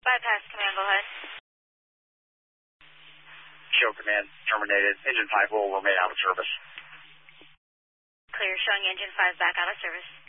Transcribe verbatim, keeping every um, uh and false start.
Bypass command, go ahead. Show command terminated. Engine five will remain out of service. Clear, showing engine five back out of service.